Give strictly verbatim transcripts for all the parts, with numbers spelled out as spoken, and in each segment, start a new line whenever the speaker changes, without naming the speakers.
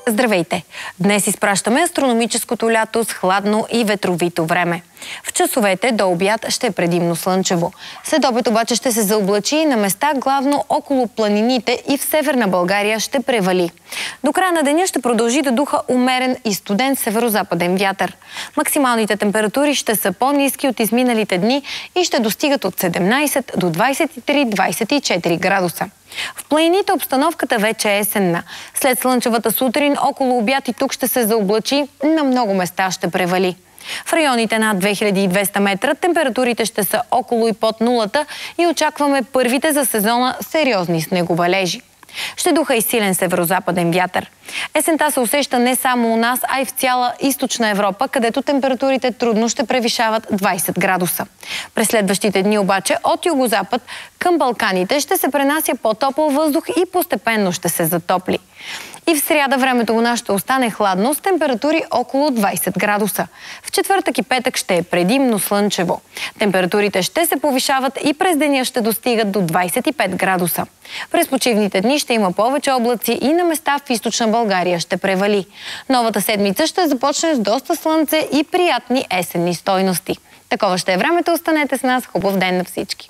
Здравейте! Днес изпращаме астрономическото лято с хладно и ветровито време. В часовете до обяд ще е предимно слънчево. След обед обаче ще се заоблачи и на места главно около планините и в северна България ще превали. До края на деня ще продължи да духа умерен и студен северозападен вятър. Максималните температури ще са по-ниски от изминалите дни и ще достигат от седемнайсет до двайсет и три до двайсет и четири градуса. В планините обстановката вече е есенна. След слънчевата сутрин около обяд и тук ще се заоблачи, на много места ще превали. В районите над две хиляди и двеста метра температурите ще са около и под нулата и очакваме първите за сезона сериозни снеговалежи. Ще духа и силен северозападен вятър. Есента се усеща не само у нас, а и в цяла източна Европа, където температурите трудно ще превишават двайсет градуса. През следващите дни обаче от югозапад към Балканите ще се пренася по-топъл въздух и постепенно ще се затопли. И в сряда времето у нас ще остане хладно с температури около двайсет градуса. В четвъртък и петък ще е предимно слънчево. Температурите ще се повишават и през деня ще достигат до двайсет и пет градуса. През почивните дни ще има повече облаци и на места в източна България ще превали. Новата седмица ще започне с доста слънце и приятни есенни стойности. Такова ще е времето. Останете с нас. Хубав ден на всички!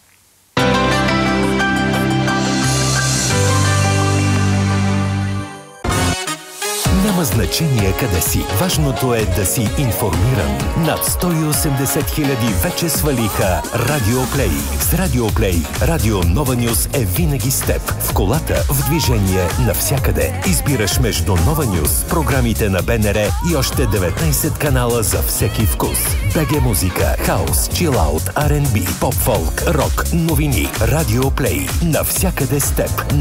Няма значение къде си. Важното е да си информиран. Над сто и осемдесет хиляди вече свалиха Радиоплей. С Радиоплей Радио Нова Нюз е винаги с теб. В колата, в движение, навсякъде. Избираш между Нова Нюз, програмите на БНР и още деветнайсет канала за всеки вкус. БГ музика, хаус, чилаут, Ар енд Би, поп-фолк, рок, новини. Радиоплей. Навсякъде с теб.